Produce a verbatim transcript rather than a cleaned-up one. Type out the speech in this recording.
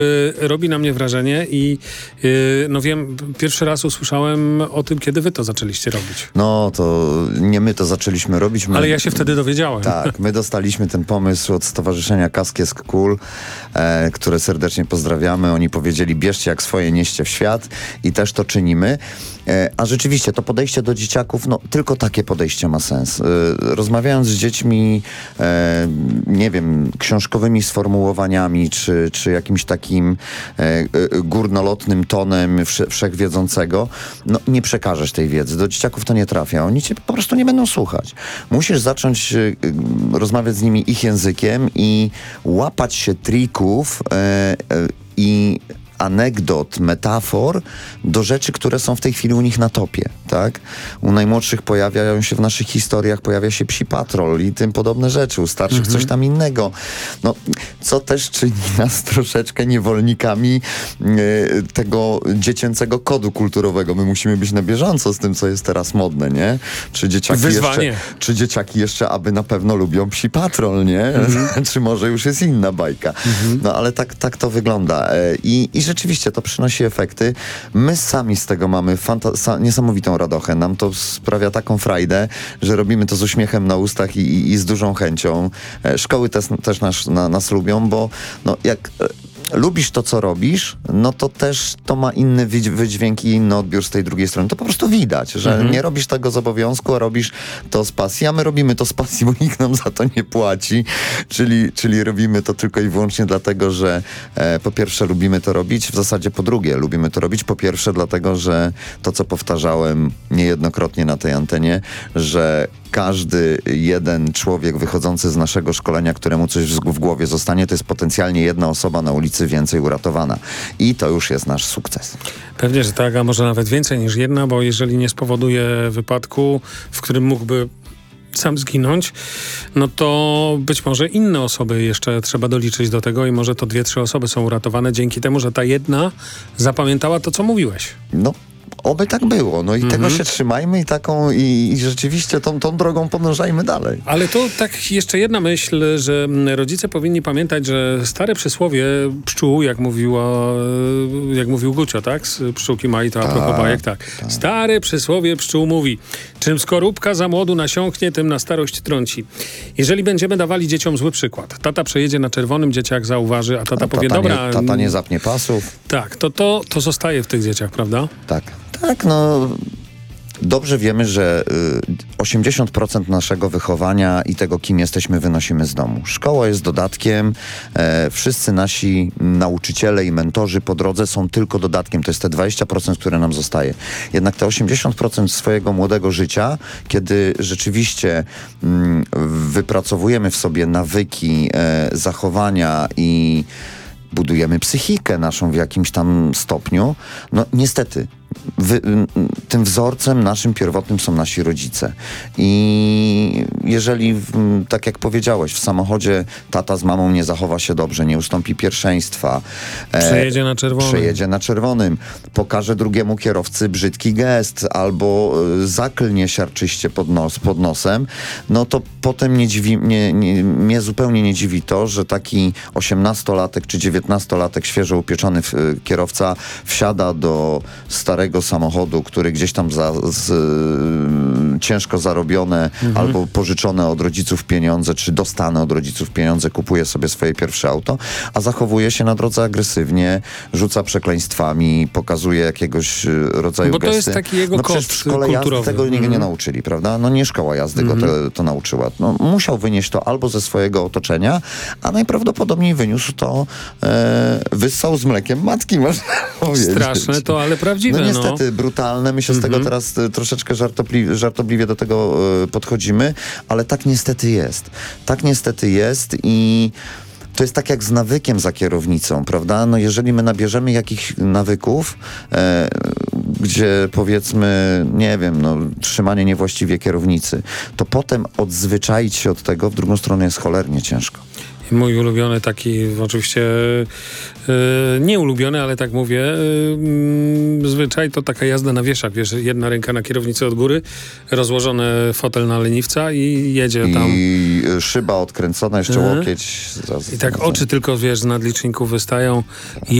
Robi na mnie wrażenie i yy, no wiem, pierwszy raz usłyszałem o tym, kiedy wy to zaczęliście robić. No to nie my to zaczęliśmy robić. My, Ale ja się wtedy dowiedziałem. Tak, my dostaliśmy ten pomysł od Stowarzyszenia Kask jest Cool, e, które serdecznie pozdrawiamy. Oni powiedzieli, bierzcie jak swoje, nieście w świat i też to czynimy. E, a rzeczywiście to podejście do dzieciaków, no tylko takie podejście ma sens. E, rozmawiając z dziećmi, e, nie wiem, książkowymi sformułowaniami, czy, czy jakimś takim e, górnolotnym tonem wsze, wszechwiedzącego, no nie przekażesz tej wiedzy. Do dzieciaków to nie trafia. Oni cię po prostu nie będą słuchać. Musisz zacząć e, rozmawiać z nimi ich językiem i łapać się trików e, e, i anegdot, metafor do rzeczy, które są w tej chwili u nich na topie, tak? U najmłodszych pojawiają się w naszych historiach, pojawia się Psi Patrol i tym podobne rzeczy, u starszych mhm. coś tam innego. No, co też czyni nas troszeczkę niewolnikami e, tego dziecięcego kodu kulturowego. My musimy być na bieżąco z tym, co jest teraz modne, nie? Czy dzieciaki Wyzwanie. jeszcze, czy dzieciaki jeszcze aby na pewno lubią Psi Patrol, nie? Mhm. Czy może już jest inna bajka? Mhm. No, ale tak, tak to wygląda. E, i, i rzeczywiście to przynosi efekty. My sami z tego mamy fanta- niesamowitą radochę. Nam to sprawia taką frajdę, że robimy to z uśmiechem na ustach i, i, i z dużą chęcią. E, szkoły też, też nas, na, nas lubią, bo no, jak e, lubisz to, co robisz, no to też to ma inny wydźwięk i inny odbiór z tej drugiej strony. To po prostu widać, że mhm. nie robisz tego z obowiązku, a robisz to z pasji. A my robimy to z pasji, bo nikt nam za to nie płaci. Czyli, czyli robimy to tylko i wyłącznie dlatego, że e, po pierwsze lubimy to robić, w zasadzie po drugie lubimy to robić. Po pierwsze dlatego, że to, co powtarzałem niejednokrotnie na tej antenie, że każdy jeden człowiek wychodzący z naszego szkolenia, któremu coś w głowie zostanie, to jest potencjalnie jedna osoba na ulicy więcej uratowana. I to już jest nasz sukces. Pewnie, że tak, a może nawet więcej niż jedna, bo jeżeli nie spowoduje wypadku, w którym mógłby sam zginąć, no to być może inne osoby jeszcze trzeba doliczyć do tego i może to dwie, trzy osoby są uratowane dzięki temu, że ta jedna zapamiętała to, co mówiłeś. No. Oby tak było. No i mhm. tego się trzymajmy i taką i, i rzeczywiście tą, tą drogą podążajmy dalej. Ale to tak jeszcze jedna myśl, że rodzice powinni pamiętać, że stare przysłowie pszczół, jak mówiło, jak mówił Gucio, tak? Z Pszczółki Mai, to a propos bajek, tak. Ta. Stare przysłowie pszczół mówi, czym skorupka za młodu nasiąknie, tym na starość trąci. Jeżeli będziemy dawali dzieciom zły przykład, tata przejedzie na czerwonym, dzieciak zauważy, a tata a powie, tata dobra... Nie, tata nie zapnie pasów. Tak, to, to, to zostaje w tych dzieciach, prawda? Tak. Tak, no dobrze wiemy, że y, osiemdziesiąt procent naszego wychowania i tego, kim jesteśmy, wynosimy z domu. Szkoła jest dodatkiem, e, wszyscy nasi nauczyciele i mentorzy po drodze są tylko dodatkiem. To jest te dwadzieścia procent, które nam zostaje. Jednak te osiemdziesiąt procent swojego młodego życia, kiedy rzeczywiście mm, wypracowujemy w sobie nawyki, e, zachowania i budujemy psychikę naszą w jakimś tam stopniu, no niestety Wy, tym wzorcem naszym pierwotnym są nasi rodzice. I jeżeli, tak jak powiedziałeś, w samochodzie tata z mamą nie zachowa się dobrze, nie ustąpi pierwszeństwa, przejedzie na czerwonym, przejedzie na czerwonym, pokaże drugiemu kierowcy brzydki gest albo zaklnie siarczyście pod, nos, pod nosem, no to potem nie dziwi, nie, nie, mnie zupełnie nie dziwi to, że taki osiemnastolatek czy dziewiętnastolatek świeżo upieczony kierowca wsiada do starego samochodu, który gdzieś tam za z, y, ciężko zarobione mhm. albo pożyczone od rodziców pieniądze, czy dostane od rodziców pieniądze, kupuje sobie swoje pierwsze auto, a zachowuje się na drodze agresywnie, rzuca przekleństwami, pokazuje jakiegoś rodzaju Bo to gesty. jest taki jego no kod przecież w szkole kulturowy. jazdy tego mhm. nie, nie nauczyli, prawda? No nie szkoła jazdy mhm. go to, to nauczyła. No, musiał wynieść to albo ze swojego otoczenia, a najprawdopodobniej wyniósł to, e, wyssał z mlekiem matki, można powiedzieć. Straszne to, ale prawdziwe. No niestety, no. brutalne. My się mm-hmm. z tego teraz y, troszeczkę żartobli- żartobliwie do tego y, podchodzimy, ale tak niestety jest. Tak niestety jest i to jest tak jak z nawykiem za kierownicą, prawda? No jeżeli my nabierzemy jakichś nawyków, e, gdzie powiedzmy, nie wiem, no trzymanie niewłaściwie kierownicy, to potem odzwyczaić się od tego w drugą stronę jest cholernie ciężko. I mój ulubiony taki, oczywiście e, nie ulubiony, ale tak mówię, e, mm, zwyczaj to taka jazda na wieszak, wiesz, jedna ręka na kierownicy od góry, rozłożony fotel na leniwca i jedzie tam. I szyba odkręcona, jeszcze Mhm. łokieć. Za, I tak za- oczy tylko, wiesz, z nadliczników wystają.